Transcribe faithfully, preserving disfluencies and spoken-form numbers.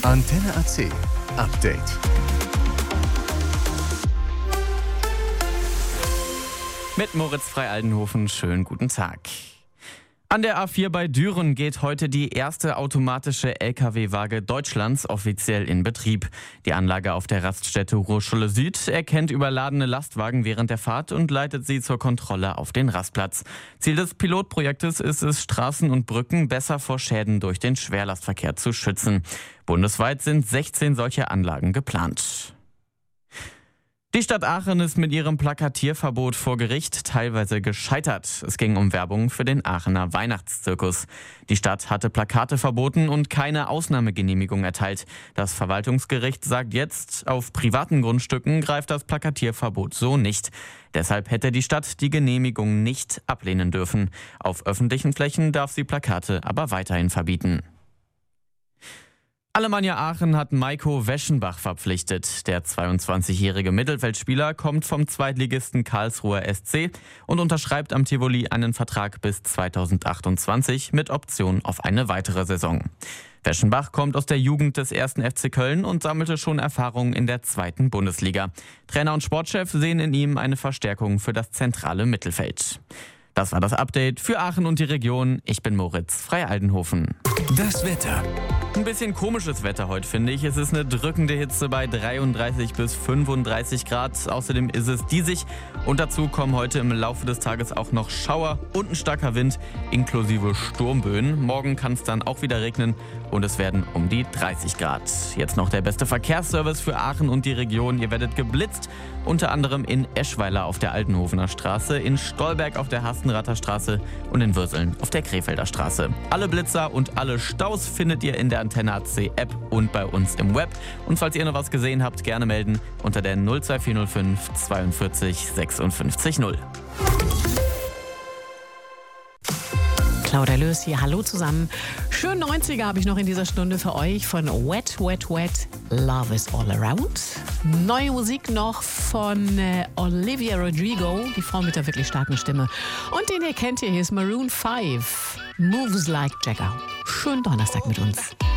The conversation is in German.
Antenne A C Update. Mit Moritz Frei-Aldenhofen, schönen guten Tag. An der A vier bei Düren geht heute die erste automatische L K W-Waage Deutschlands offiziell in Betrieb. Die Anlage auf der Raststätte Ruhrschule Süd erkennt überladene Lastwagen während der Fahrt und leitet sie zur Kontrolle auf den Rastplatz. Ziel des Pilotprojektes ist es, Straßen und Brücken besser vor Schäden durch den Schwerlastverkehr zu schützen. Bundesweit sind sechzehn solche Anlagen geplant. Die Stadt Aachen ist mit ihrem Plakatierverbot vor Gericht teilweise gescheitert. Es ging um Werbung für den Aachener Weihnachtszirkus. Die Stadt hatte Plakate verboten und keine Ausnahmegenehmigung erteilt. Das Verwaltungsgericht sagt jetzt, auf privaten Grundstücken greift das Plakatierverbot so nicht. Deshalb hätte die Stadt die Genehmigung nicht ablehnen dürfen. Auf öffentlichen Flächen darf sie Plakate aber weiterhin verbieten. Alemannia Aachen hat Maiko Weschenbach verpflichtet. Der zweiundzwanzigjährige Mittelfeldspieler kommt vom Zweitligisten Karlsruher S C und unterschreibt am Tivoli einen Vertrag bis zweitausendachtundzwanzig mit Option auf eine weitere Saison. Weschenbach kommt aus der Jugend des ersten F C Köln und sammelte schon Erfahrung in der zweiten Bundesliga. Trainer und Sportchef sehen in ihm eine Verstärkung für das zentrale Mittelfeld. Das war das Update für Aachen und die Region. Ich bin Moritz Frei-Aldenhofen. Das Wetter. Ein bisschen komisches Wetter heute, finde ich. Es ist eine drückende Hitze bei dreiunddreißig bis fünfunddreißig Grad. Außerdem ist es diesig und dazu kommen heute im Laufe des Tages auch noch Schauer und ein starker Wind inklusive Sturmböen. Morgen kann es dann auch wieder regnen und es werden um die dreißig Grad. Jetzt noch der beste Verkehrsservice für Aachen und die Region. Ihr werdet geblitzt, unter anderem in Eschweiler auf der Altenhofener Straße, in Stolberg auf der Hastenrather Straße und in Würseln auf der Krefelder Straße. Alle Blitzer und alle Staus findet ihr in der Antenne A C App und bei uns im Web. Und falls ihr noch was gesehen habt, gerne melden unter der null zwei vier null fünf zweiundvierzig sechsundfünfzig null. Claudia Lös hier, hallo zusammen. Schön neunziger habe ich noch in dieser Stunde für euch von Wet, Wet, Wet, Love is All Around. Neue Musik noch von äh, Olivia Rodrigo, die Frau mit der wirklich starken Stimme. Und den ihr kennt ihr, hier ist Maroon five, Moves Like Jagger. Schönen Donnerstag mit uns.